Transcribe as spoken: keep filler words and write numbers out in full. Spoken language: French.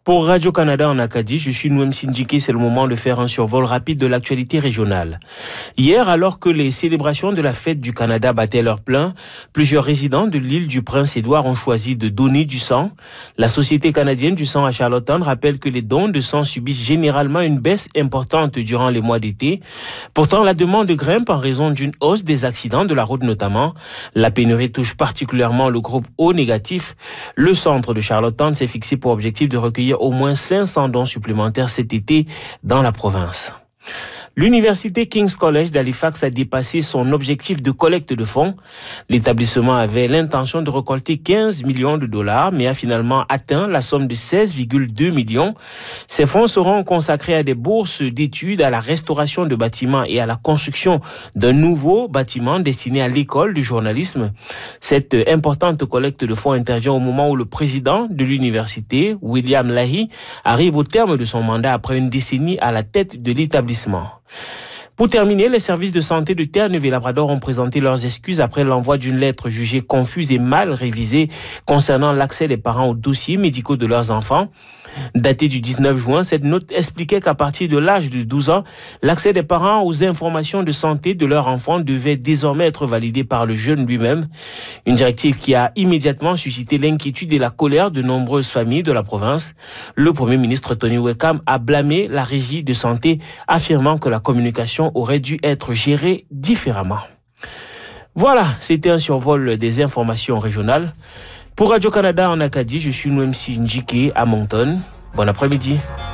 Pour Radio-Canada en Acadie, je suis Noem Sindjiki. C'est le moment de faire un survol rapide de l'actualité régionale. Hier, alors que les célébrations de la fête du Canada battaient leur plein, plusieurs résidents de l'île du Prince-Édouard ont choisi de donner du sang. La Société canadienne du sang à Charlottetown rappelle que les dons de sang subissent généralement une baisse importante durant les mois d'été. Pourtant, la demande grimpe en raison d'une hausse des accidents de la route notamment. La pénurie touche particulièrement le groupe O négatif. Le centre de Charlottetown s'est fixé pour objectif de recueillir au moins cinq cents dons supplémentaires cet été dans la province. L'université King's College d'Halifax a dépassé son objectif de collecte de fonds. L'établissement avait l'intention de récolter quinze millions de dollars, mais a finalement atteint la somme de seize virgule deux millions. Ces fonds seront consacrés à des bourses d'études, à la restauration de bâtiments et à la construction d'un nouveau bâtiment destiné à l'école du journalisme. Cette importante collecte de fonds intervient au moment où le président de l'université, William Lahey, arrive au terme de son mandat après une décennie à la tête de l'établissement. Pour terminer, les services de santé de Terre-Neuve-et-Labrador ont présenté leurs excuses après l'envoi d'une lettre jugée confuse et mal révisée concernant l'accès des parents aux dossiers médicaux de leurs enfants. Datée du dix-neuf juin, cette note expliquait qu'à partir de l'âge de douze ans, l'accès des parents aux informations de santé de leur enfant devait désormais être validé par le jeune lui-même. Une directive qui a immédiatement suscité l'inquiétude et la colère de nombreuses familles de la province. Le Premier ministre Tony Wekam a blâmé la régie de santé, affirmant que la communication aurait dû être gérée différemment. Voilà, c'était un survol des informations régionales. Pour Radio-Canada en Acadie, je suis Noem Sindjiki à Moncton. Bon après-midi.